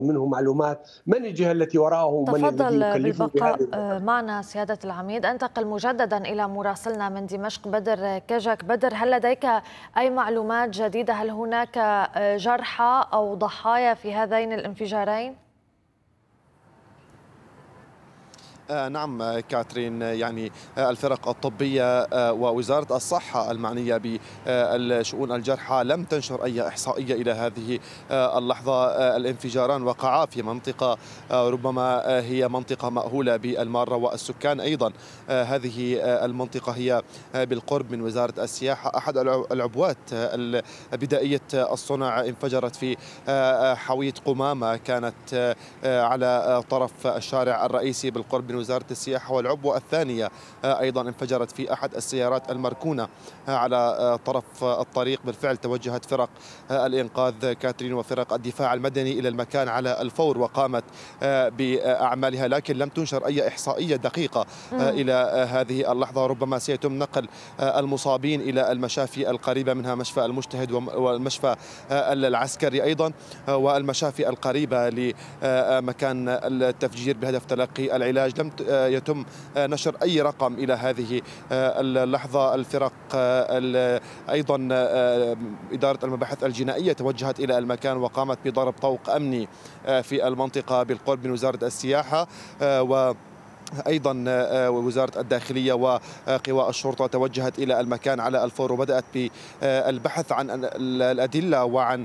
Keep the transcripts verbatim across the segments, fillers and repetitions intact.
منه معلومات من الجهة التي وراءه ومن الذي تفضل يكلفه بهذه بالبقاء المهمة. معنا سيادة العميد. أنتقل مجددا إلى مراسلنا من دمشق بدر كجك. بدر، هل لديك أي معلومات جديدة؟ هل هناك جرحى أو ضحايا في هذين الانفجارين؟ آه نعم كاترين، يعني آه الفرق الطبية آه ووزارة الصحة المعنية بالشؤون الجرحى لم تنشر أي إحصائية إلى هذه آه اللحظة. آه الانفجاران وقعا في منطقة آه ربما آه هي منطقة مأهولة بالمارة، والسكان أيضا آه هذه آه المنطقة هي آه بالقرب من وزارة السياحة. أحد العبوات آه بدائية الصنع انفجرت في آه حويط قمامة، كانت آه على آه طرف الشارع الرئيسي بالقرب من وزارة السياحة، والعبوة الثانية أيضا انفجرت في أحد السيارات المركونة على طرف الطريق. بالفعل توجهت فرق الإنقاذ كاترين وفرق الدفاع المدني إلى المكان على الفور وقامت بأعمالها، لكن لم تنشر أي إحصائية دقيقة إلى هذه اللحظة. ربما سيتم نقل المصابين إلى المشافي القريبة، منها مشفى المجتهد والمشفى العسكري أيضا، والمشافي القريبة لمكان التفجير بهدف تلقي العلاج. لم يتم نشر أي رقم إلى هذه اللحظة. الفرق أيضا إدارة المباحث الجنائية توجهت إلى المكان وقامت بضرب طوق أمني في المنطقة بالقرب من وزارة السياحة، و أيضا وزارة الداخلية وقوى الشرطة توجهت إلى المكان على الفور وبدأت بالبحث عن الأدلة وعن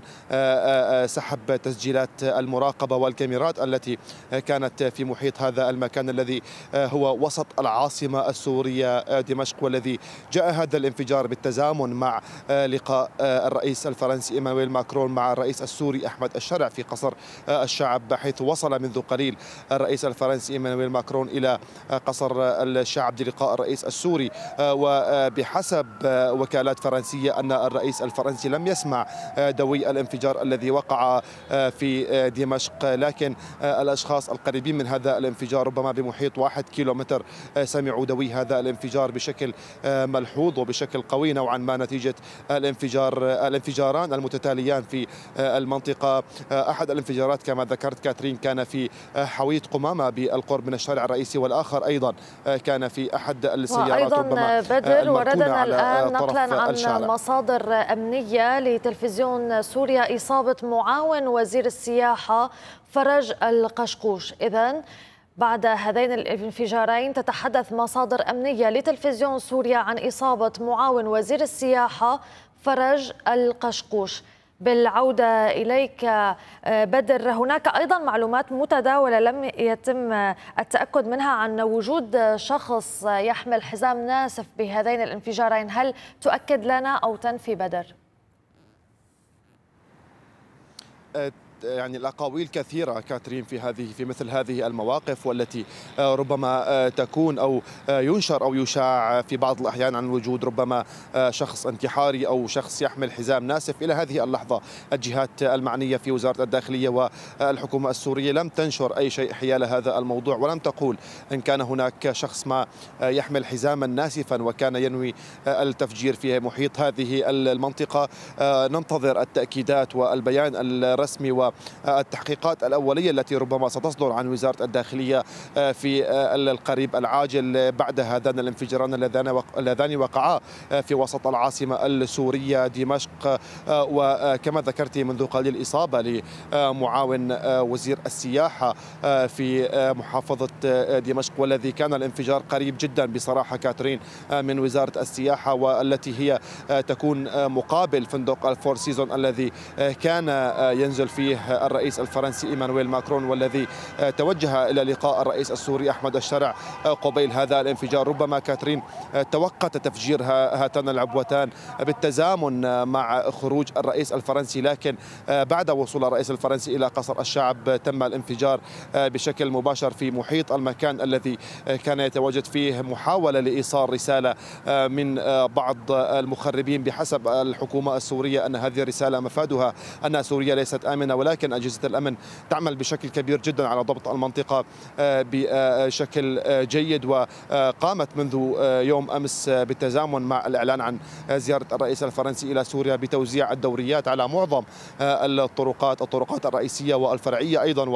سحب تسجيلات المراقبة والكاميرات التي كانت في محيط هذا المكان الذي هو وسط العاصمة السورية دمشق، والذي جاء هذا الانفجار بالتزامن مع لقاء الرئيس الفرنسي إيمانويل ماكرون مع الرئيس السوري أحمد الشرع في قصر الشعب، حيث وصل منذ قليل الرئيس الفرنسي إيمانويل ماكرون إلى قصر الشعب للقاء الرئيس السوري. وبحسب وكالات فرنسية أن الرئيس الفرنسي لم يسمع دوي الانفجار الذي وقع في دمشق، لكن الأشخاص القريبين من هذا الانفجار ربما بمحيط واحد كيلومتر سمعوا دوي هذا الانفجار بشكل ملحوظ وبشكل قوي نوعا ما نتيجة الانفجار الانفجاران المتتاليان في المنطقة. أحد الانفجارات كما ذكرت كاترين كان في حويط قمامة بالقرب من الشارع الرئيسي، والآخر أيضا كان في أحد السيارات وأيضا ربما بدر وردنا الآن نقلا عن الشارع. مصادر أمنية لتلفزيون سوريا إصابة معاون وزير السياحة فرج القشقوش. إذن بعد هذين الانفجارين تتحدث مصادر أمنية لتلفزيون سوريا عن إصابة معاون وزير السياحة فرج القشقوش. بالعودة إليك بدر، هناك أيضا معلومات متداولة لم يتم التأكد منها عن وجود شخص يحمل حزام ناسف بهذين الانفجارين، هل تؤكد لنا أو تنفي بدر؟ يعني الأقاويل كثيرة كاترين في هذه في مثل هذه المواقف، والتي ربما تكون أو ينشر أو يشاع في بعض الأحيان عن وجود ربما شخص انتحاري أو شخص يحمل حزام ناسف. إلى هذه اللحظة الجهات المعنية في وزارة الداخلية والحكومة السورية لم تنشر أي شيء حيال هذا الموضوع، ولم تقول إن كان هناك شخص ما يحمل حزاما ناسفا وكان ينوي التفجير في محيط هذه المنطقة. ننتظر التأكيدات والبيان الرسمي والتحقيقات الأولية التي ربما ستصدر عن وزارة الداخلية في القريب العاجل بعد هذان الانفجاران اللذان وقعا في وسط العاصمة السورية دمشق. وكما ذكرت منذ قليل إصابة لمعاون وزير السياحة في محافظة دمشق، والذي كان الانفجار قريب جدا بصراحة كاترين من وزارة السياحة، والتي هي تكون مقابل فندق الفور سيزون الذي كان ينزل فيه الرئيس الفرنسي إيمانويل ماكرون، والذي توجه إلى لقاء الرئيس السوري أحمد الشرع قبيل هذا الانفجار. ربما كاترين توقت تفجير هاتان العبوتان بالتزامن مع خروج الرئيس الفرنسي، لكن بعد وصول الرئيس الفرنسي إلى قصر الشعب تم الانفجار بشكل مباشر في محيط المكان الذي كان يتواجد فيه، محاولة لإيصال رسالة من بعض المخربين بحسب الحكومة السورية أن هذه الرسالة مفادها أن سوريا ليست آمنة، ولكن أجهزة الأمن تعمل بشكل كبير جدا على ضبط المنطقة بشكل جيد، وقامت منذ يوم أمس بالتزامن مع الإعلان عن زيارة الرئيس الفرنسي إلى سوريا بتوزيع الدوريات على معظم الطرقات الطرقات الرئيسية والفرعية أيضا.